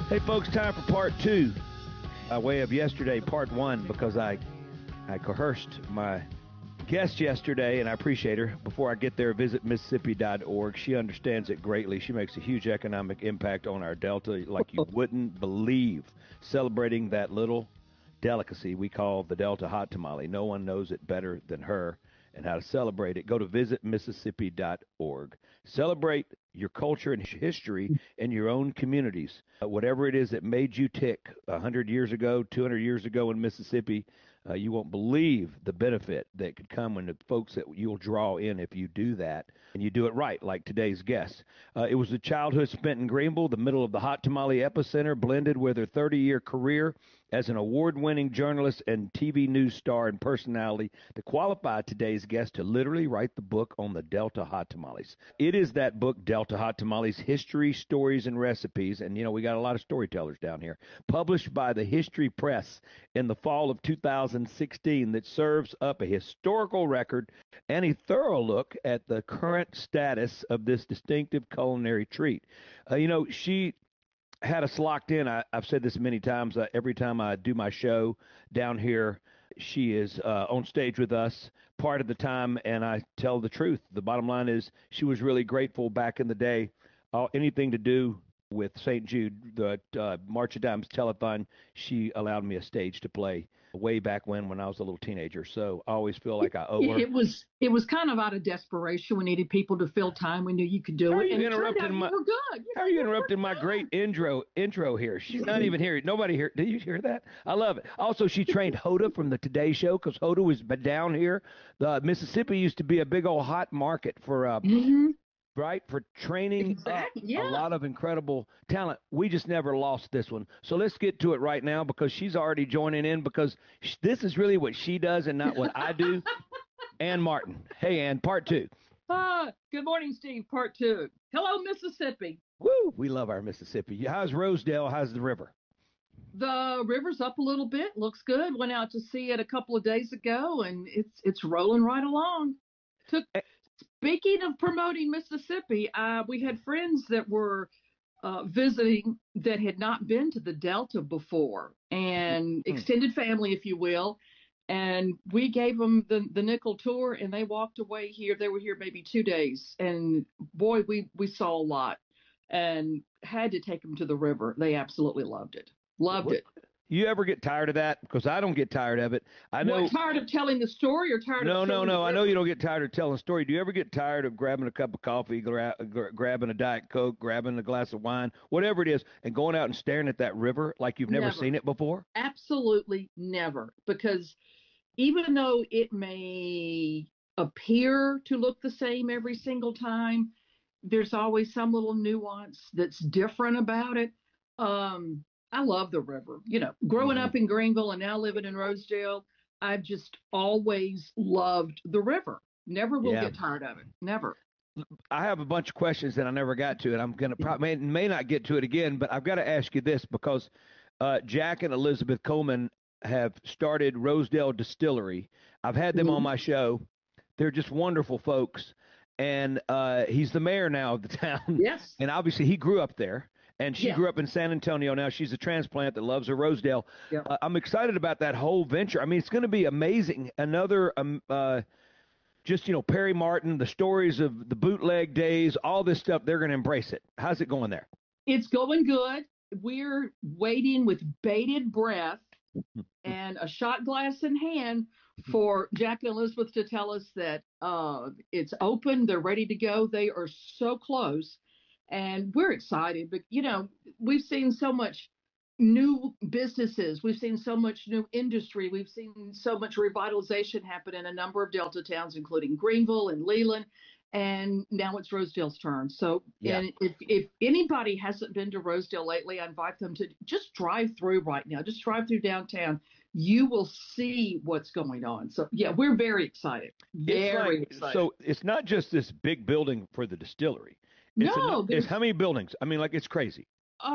Hey, folks, time for part two. By way of yesterday, part one, because I coerced my guest yesterday, and I appreciate her. Before I get there, visit Mississippi.org. She understands it greatly. She makes a huge economic impact on our Delta like you wouldn't believe. Celebrating that little delicacy we call the Delta hot tamale. No one knows it better than her and how to celebrate it. Go to visitmississippi.org. Celebrate your culture and history in your own communities. Whatever it is that made you tick 100 years ago, 200 years ago in Mississippi, you won't believe the benefit that could come when the folks that you'll draw in if you do that and you do it right, like today's guest. It was a childhood spent in Greenville, the middle of the hot tamale epicenter, blended with her 30-year career as an award-winning journalist and TV news star and personality to qualify today's guest to literally write the book on the Delta hot tamales. It is that book, Delta Hot Tamales, History, Stories, and Recipes, and, we got a lot of storytellers down here, published by the History Press in the fall of 2016 that serves up a historical record and a thorough look at the current status of this distinctive culinary treat. She had us locked in. I've said this many times. Every time I do my show down here, she is on stage with us part of the time, and I tell the truth. The bottom line is she was really grateful back in the day. Anything to do with St. Jude, the March of Dimes telethon, she allowed me a stage to play way back when I was a little teenager. So I always feel like I owe her. It was kind of out of desperation. We needed people to fill time. We knew you could do it. And interrupting my, you were good. How are you interrupting my great intro here? She's not even here. Nobody here. Did you hear that? I love it. Also, she trained Hoda from the Today Show because Hoda was down here. The Mississippi used to be a big old hot market for right, for training a lot of incredible talent. We just never lost this one. So let's get to it right now because she's already joining in because this is really what she does and not what I do. Ann Martin. Hey, Ann, part two. Good morning, Steve, part two. Hello, Mississippi. Woo, we love our Mississippi. How's Rosedale? How's the river? The river's up a little bit. Looks good. Went out to see it a couple of days ago, and it's rolling right along. Speaking of promoting Mississippi, we had friends that were visiting that had not been to the Delta before, and extended family, if you will. And we gave them the nickel tour, and they walked away here. They were here maybe 2 days, and boy, we saw a lot, and had to take them to the river. They absolutely loved it. Loved it. You ever get tired of that? Because I don't get tired of it. I know. What, tired of telling the story or tired of No. I know you don't get tired of telling the story. Do you ever get tired of grabbing a cup of coffee, grabbing a Diet Coke, grabbing a glass of wine, whatever it is, and going out and staring at that river like you've never seen it before? Absolutely never. Because even though it may appear to look the same every single time, there's always some little nuance that's different about it. I love the river. Growing up in Greenville and now living in Rosedale, I've just always loved the river. Never will get tired of it. Never. I have a bunch of questions that I never got to, and I'm going to may not get to it again, but I've got to ask you this because Jack and Elizabeth Coleman have started Rosedale Distillery. I've had them on my show. They're just wonderful folks, and he's the mayor now of the town. Yes. And obviously he grew up there. And she grew up in San Antonio. Now she's a transplant that loves her Rosedale. Yep. I'm excited about that whole venture. I mean, it's going to be amazing. Another, Perry Martin, the stories of the bootleg days, all this stuff, they're going to embrace it. How's it going there? It's going good. We're waiting with bated breath and a shot glass in hand for Jack and Elizabeth to tell us that it's open. They're ready to go. They are so close. And we're excited, but, we've seen so much new businesses. We've seen so much new industry. We've seen so much revitalization happen in a number of Delta towns, including Greenville and Leland. And now it's Rosedale's turn. So and if anybody hasn't been to Rosedale lately, I invite them to just drive through right now. Just drive through downtown. You will see what's going on. So, we're very excited. Very excited. So it's not just this big building for the distillery. It's how many buildings? I mean, it's crazy.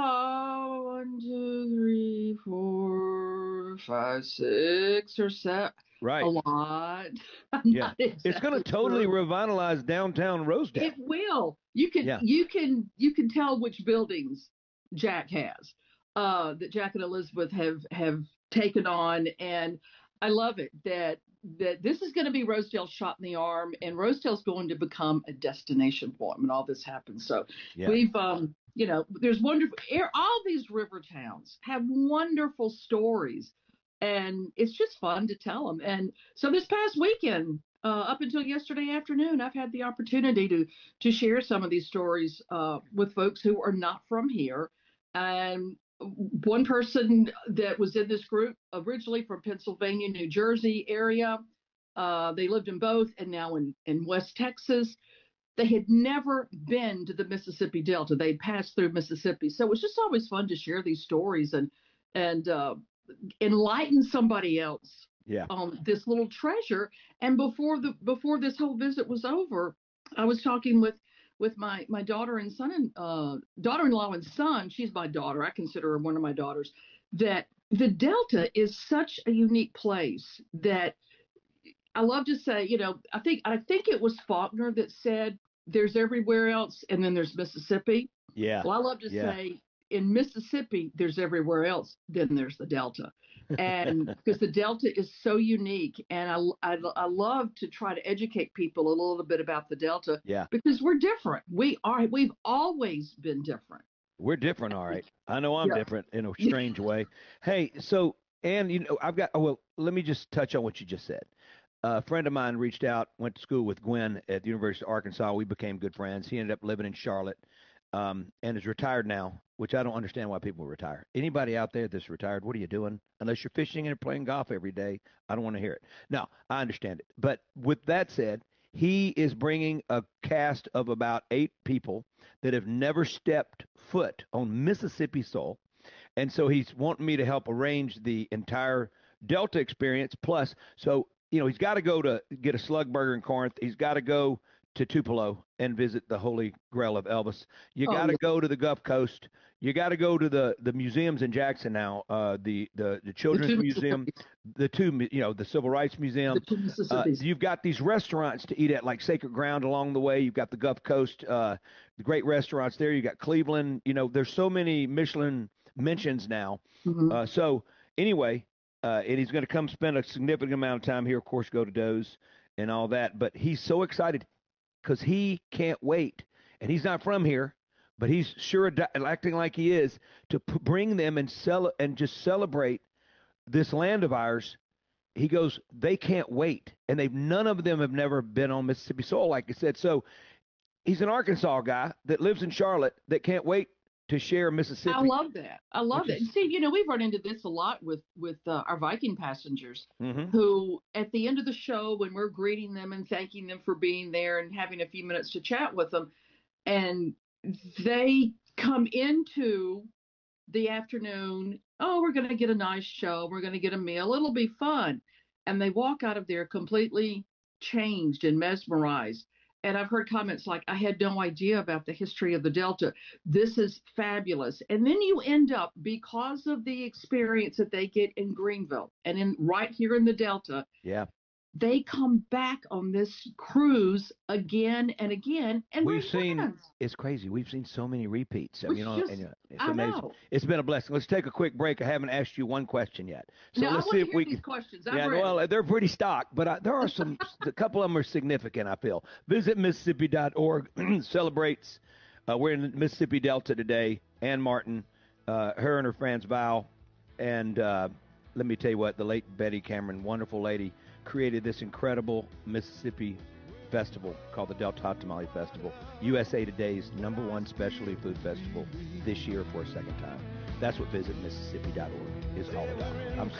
1, 2, 3, 4, 5, 6 or 7. Right. A lot. Yeah. It's going to totally revitalize downtown Rosedale. It will. You can tell which buildings Jack has. that Jack and Elizabeth have taken on, and I love it that this is going to be Rosedale's shot in the arm, and Rosedale's going to become a destination for him, and all this happens. So Yeah. we've there's wonderful all these river towns have wonderful stories, and it's just fun to tell them. And so this past weekend, up until yesterday afternoon, I've had the opportunity to share some of these stories with folks who are not from here. And one person that was in this group originally from Pennsylvania, New Jersey area, they lived in both, and now in West Texas. They had never been to the Mississippi Delta. They'd passed through Mississippi, so it was just always fun to share these stories and enlighten somebody else on this little treasure. And before this whole visit was over, I was talking with my daughter and son and daughter-in-law and son. She's my daughter. I consider her one of my daughters. That the Delta is such a unique place that I love to say, I think it was Faulkner that said there's everywhere else and then there's Mississippi. Yeah. Well, I love to say in Mississippi there's everywhere else, then there's the Delta. And because the Delta is so unique, and I love to try to educate people a little bit about the Delta. Yeah. Because we're different. We've always been different. We're different, all right. I know I'm different in a strange way. Hey, so, and let me just touch on what you just said. A friend of mine reached out, went to school with Gwen at the University of Arkansas. We became good friends. He ended up living in Charlotte, and is retired now, which I don't understand why people retire. Anybody out there that's retired, what are you doing? Unless you're fishing and playing golf every day, I don't want to hear it. No, I understand it. But with that said, he is bringing a cast of about 8 people that have never stepped foot on Mississippi soil. And so he's wanting me to help arrange the entire Delta experience. Plus, so he's got to go to get a slug burger in Corinth. He's got to go to Tupelo and visit the Holy Grail of Elvis. You got to go to the Gulf Coast. You got to go to the museums in Jackson now. The Children's Museum, the Civil Rights Museum. You've got these restaurants to eat at, like Sacred Ground along the way. You've got the Gulf Coast, the great restaurants there. You got Cleveland. There's so many Michelin mentions now. Mm-hmm. So anyway. And he's going to come spend a significant amount of time here, of course, go to Doe's and all that. But he's so excited because he can't wait. And he's not from here, but he's sure acting like he is to bring them and just celebrate this land of ours. He goes, they can't wait. And none of them have never been on Mississippi soil, like I said. So he's an Arkansas guy that lives in Charlotte that can't wait to share Mississippi. I love that. And see, we've run into this a lot with our Viking passengers who, at the end of the show, when we're greeting them and thanking them for being there and having a few minutes to chat with them, and they come into the afternoon, we're going to get a nice show, we're going to get a meal, it'll be fun. And they walk out of there completely changed and mesmerized. And I've heard comments like, I had no idea about the history of the Delta. This is fabulous. And then you end up, because of the experience that they get in Greenville and right here in the Delta, they come back on this cruise again and again. And it's crazy. We've seen so many repeats. It's I amazing. know. It's been a blessing. Let's take a quick break. I haven't asked you one question yet. So now, let's see if we can. These questions. Well, they're pretty stock, but there are a couple of them are significant, I feel. Visit Mississippi.org celebrates. We're in the Mississippi Delta today. Ann Martin, her and her friends Val, and let me tell you what, the late Betty Cameron, wonderful lady, created this incredible Mississippi festival called the Delta Hot Tamale Festival, USA Today's #1 specialty food festival this year for a second time. That's what Visit Mississippi.org is all about. I'm